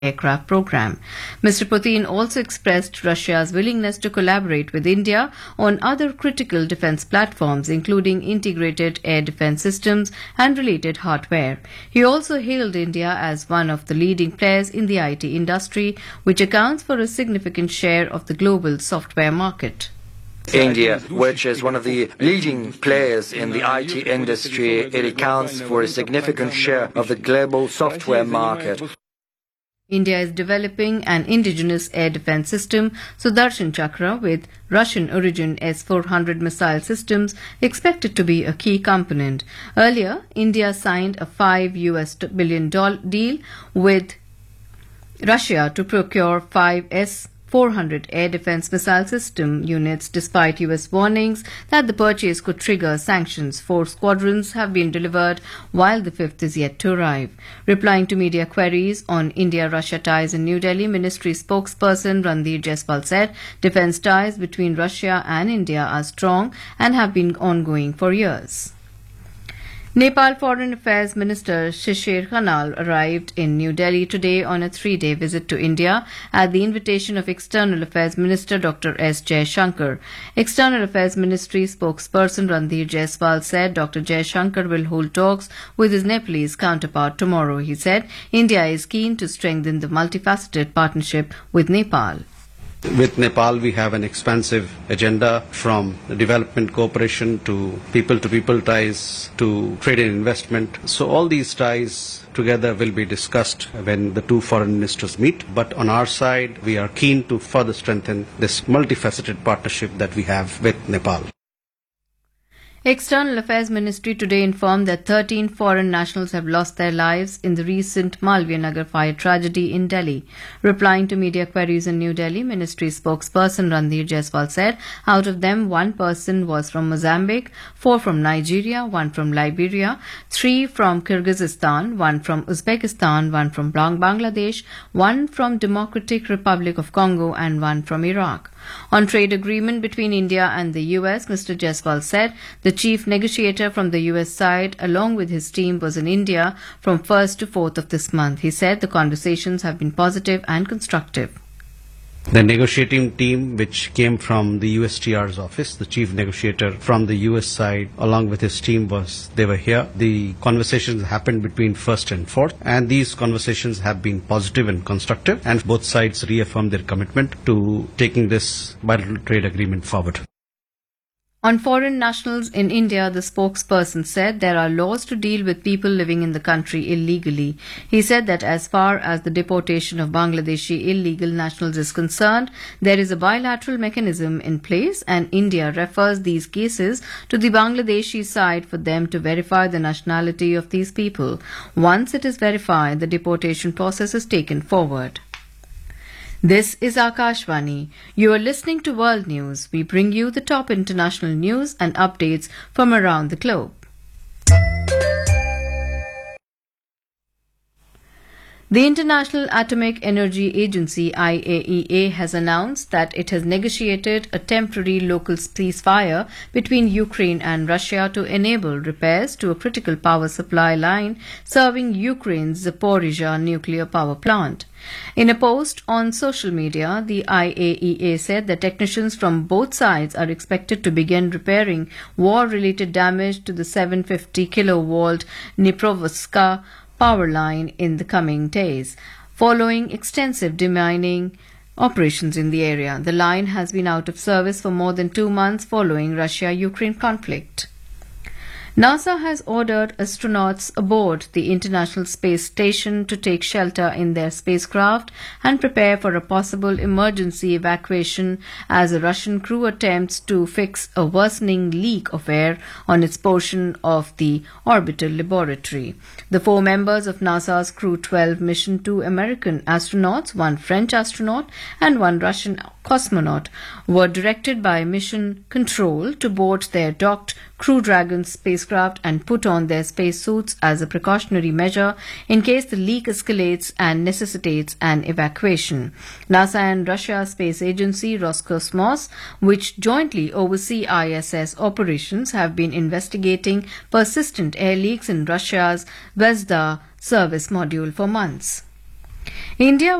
aircraft program. Mr. Putin also expressed Russia's willingness to collaborate with India on other critical defense platforms, including integrated air defense systems and related hardware. He also hailed India as one of the leading players in the IT industry, which accounts for a significant share of the global software market. India, which is one of the leading players in the IT industry, it accounts for a significant share of the global software market. India is developing an indigenous air defense system, Sudarshan Chakra, with Russian origin S-400 missile systems expected to be a key component. Earlier, India signed a $5 billion deal with Russia to procure 5 S-400 air defense missile system units, despite US warnings that the purchase could trigger sanctions. 4 squadrons have been delivered, while the 5th is yet to arrive. Replying to media queries on India-Russia ties in New Delhi, Ministry spokesperson Ranveer Jaiswal said defense ties between Russia and India are strong and have been ongoing for years. Nepal Foreign Affairs Minister Shishir Khanal arrived in New Delhi today on a 3-day visit to India at the invitation of External Affairs Minister Dr. S. Jaishankar. External Affairs Ministry spokesperson Ranveer Jaiswal said Dr. Jaishankar will hold talks with his Nepalese counterpart tomorrow. He said India is keen to strengthen the multifaceted partnership with Nepal. With Nepal, we have an expansive agenda from development cooperation to people ties to trade and investment. So all these ties together will be discussed when the two foreign ministers meet. But on our side, we are keen to further strengthen this multifaceted partnership that we have with Nepal. External Affairs Ministry today informed that 13 foreign nationals have lost their lives in the recent Malviya Nagar fire tragedy in Delhi. Replying to media queries in New Delhi, Ministry spokesperson Ranveer Jaiswal said out of them 1 person was from Mozambique, 4 from Nigeria, 1 from Liberia, 3 from Kyrgyzstan, 1 from Uzbekistan, 1 from Bangladesh, 1 from Democratic Republic of Congo and 1 from Iraq. On trade agreement between India and the US, Mr. Jaiswal said the chief negotiator from the US side, along with his team, was in India from 1st to 4th of this month. He said the conversations have been positive and constructive. The negotiating team, which came from the USTR's office, the chief negotiator from the US side, along with his team, they were here. The conversations happened between 1st and 4th, and these conversations have been positive and constructive, and both sides reaffirmed their commitment to taking this bilateral trade agreement forward. On foreign nationals in India, the spokesperson said there are laws to deal with people living in the country illegally. He said that as far as the deportation of Bangladeshi illegal nationals is concerned, there is a bilateral mechanism in place and India refers these cases to the Bangladeshi side for them to verify the nationality of these people. Once it is verified, the deportation process is taken forward. This is Akashvani. You are listening to World News. We bring you the top international news and updates from around the globe. The International Atomic Energy Agency IAEA has announced that it has negotiated a temporary local ceasefire between Ukraine and Russia to enable repairs to a critical power supply line serving Ukraine's Zaporizhzhia nuclear power plant. In a post on social media, the IAEA said that technicians from both sides are expected to begin repairing war-related damage to the 750 kilovolt Dniprovskaya power line in the coming days. Following extensive demining operations in the area, the line has been out of service for more than 2 months following Russia-Ukraine conflict. NASA has ordered astronauts aboard the International Space Station to take shelter in their spacecraft and prepare for a possible emergency evacuation as a Russian crew attempts to fix a worsening leak of air on its portion of the orbital laboratory. The 4 members of NASA's Crew 12 mission, 2 American astronauts, 1 French astronaut and 1 Russian cosmonaut, were directed by Mission Control to board their docked Crew Dragon spacecraft and put on their spacesuits as a precautionary measure in case the leak escalates and necessitates an evacuation. NASA and Russia Space Agency Roscosmos, which jointly oversee ISS operations, have been investigating persistent air leaks in Russia's Zvezda service module for months. India